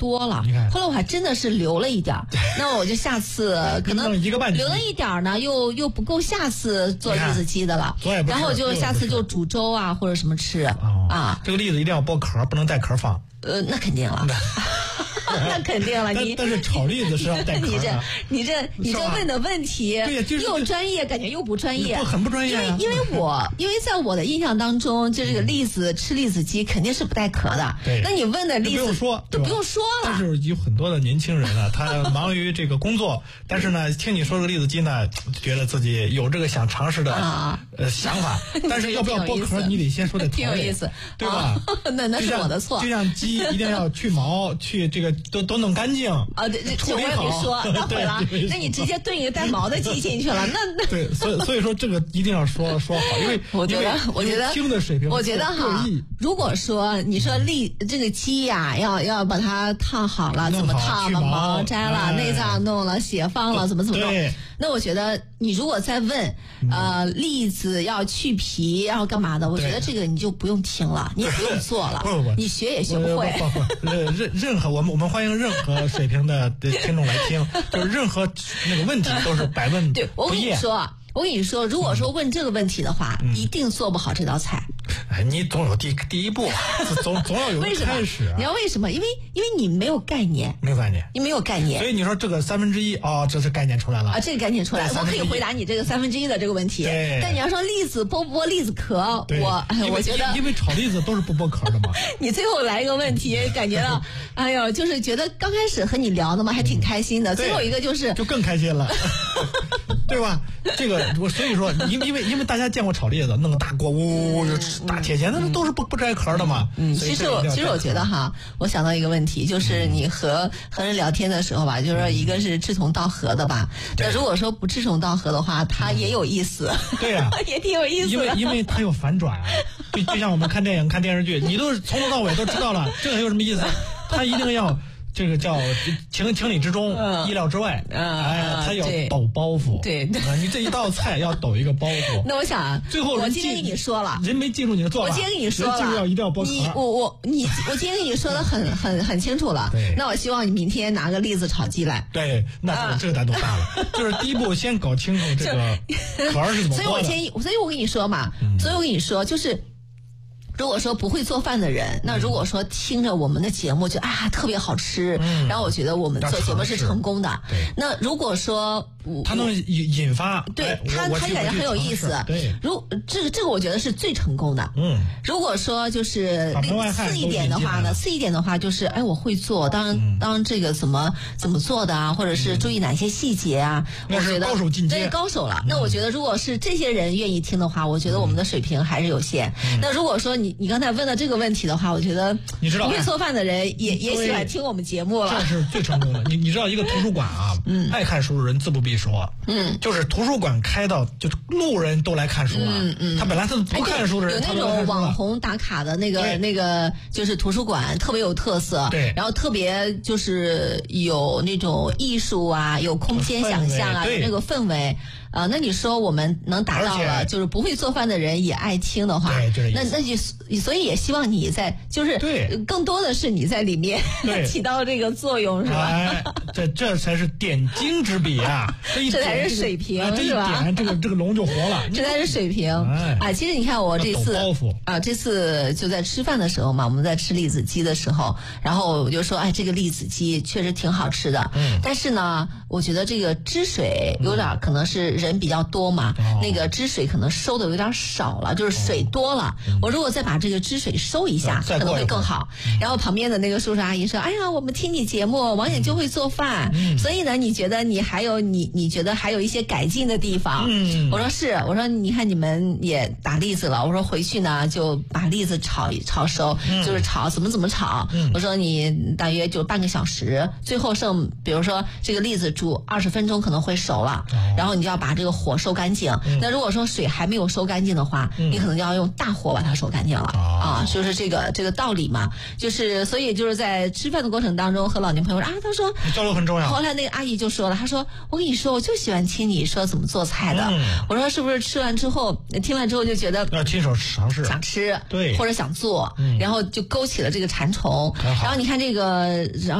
多了，后来我还真的是留了一点儿，那我就下次可能一个半留了一点儿呢，又不够下次做栗子鸡的了，然后就下次就煮粥啊或者什么吃啊。 这个栗子一定要剥壳，不能带壳放。 那肯定了。那肯定了， 但是炒栗子是要带壳的。 你这问的问题， 对呀，就是又专业，感觉又不专业， 很不专业啊。 因为在我的印象当中，就这个栗子吃栗子鸡肯定是不带壳的。 对， 那你问的栗子不用说， 都不用说了。 但是有很多的年轻人呢，他忙于这个工作，但是呢，听你说这个栗子鸡呢，觉得自己有这个想尝试的想法，但是要不要剥壳，你得先说的挺有意思， 对吧？ 那是我的错。 就像鸡一定要去毛，去这个都弄干净啊，这我也没说，那毁了。那你直接炖一个带毛的鸡进去了，那对，所以说这个一定要说好，因为我觉得听的水平， 我觉得哈，如果说你说这个鸡呀，要把它烫好了，怎么烫？把毛摘了，内脏弄了，血放了，怎么弄？那我觉得你如果再问栗子要去皮，然后干嘛的？我觉得这个你就不用听了，你也不用做了，你学也学不会。 任何我们欢迎任何水平的听众来听，就是任何那个问题都是百问不厌。 对，我跟你说，如果说问这个问题的话，一定做不好这道菜。 哎，你总有第一步，总要有开始啊。 你知道为什么？因为你没有概念， 没有概念， 你没有概念。 所以你说这个1/3这是概念出来了啊，这个概念出来了。我可以回答你这个1/3的这个问题。但你要说栗子剥不剥栗子壳，我觉得因为炒栗子都是不剥壳的嘛。 你最后来一个问题，感觉到哎呦，就是觉得刚开始和你聊的嘛，还挺开心的。最后一个就更开心了。对吧？这个所以说，因为大家见过炒栗子，弄个大锅，大铁锨，那都是不摘壳的嘛。 其实我觉得哈，我想到一个问题，就是你和人聊天的时候吧，就是说一个是志同道合的吧。那如果说不志同道合的话，他也有意思。 对呀， 也挺有意思的。 因为他有反转啊，就像我们看电影、看电视剧，你都是从头到尾都知道了，这有什么意思？他一定要。这个叫情理之中，意料之外，他要抖包袱。 对， 你这一道菜要抖一个包袱。 那我想， 最后我今天跟你说了， 人没记住你的做法。 我今天跟你说了， 记住一定要剥壳。 我今天跟你说的很清楚了。那我希望你明天拿个栗子炒鸡来。 对，那这个难度大了。就是第一步先搞清楚这个壳是怎么剥的。 所以我跟你说嘛，所以我跟你说就是。如果说不会做饭的人，那如果说听着我们的节目就特别好吃，然后我觉得我们做节目是成功的。那如果说他能引发， 对他感觉很有意思。 对， 这个我觉得是最成功的。如果说就是次一点的话就是我会做，当这个怎么做的啊，或者是注意哪些细节啊，我觉得高手进阶， 对高手了。那我觉得如果是这些人愿意听的话，我觉得我们的水平还是有限。那如果说你刚才问的这个问题的话，我觉得你知道不会做饭的人也喜欢听我们节目了。 这是最成功的。你知道一个图书馆啊，爱看书的人自不必说，就是图书馆开到就是路人都来看书了。他本来他不看书的人， 有那种网红打卡的那个就是图书馆特别有特色， 对， 然后特别就是有那种艺术啊，有空间想象啊，有那个氛围。那你说我们能达到了，就是不会做饭的人也爱听的话，那就所以也希望你在就是更多的是你在里面起到这个作用，是吧？ 这才是点睛之笔啊！ 这才是水平，是吧？ 这个龙就活了， 这才是水平。其实你看我这次就在吃饭的时候嘛，我们在吃栗子鸡的时候，然后我就说，这个栗子鸡确实挺好吃的。但是呢，我觉得这个汁水有点可能是人比较多嘛，那个汁水可能收的有点少了，就是水多了。我如果再把这个汁水收一下，可能会更好。然后旁边的那个叔叔阿姨说：“哎呀，我们听你节目，王姐就会做饭，所以呢，你觉得你觉得还有一些改进的地方？”我说是，我说你看你们也打栗子了，我说回去呢就把栗子炒熟，就是炒怎么炒。我说你大约就半个小时，最后剩比如说这个栗子煮20分钟可能会熟了，然后你就要把这个火收干净。那如果说水还没有收干净的话，你可能就要用大火把它收干净了就是这个道理嘛。就是所以就是在吃饭的过程当中和老年朋友他说交流很重要。 后来那个阿姨就说了，她说我跟你说，我就喜欢听你说怎么做菜的。我说是不是听完之后就觉得要亲手尝试， 想吃， 对， 或者想做，然后就勾起了这个馋虫。然后你看这个，然后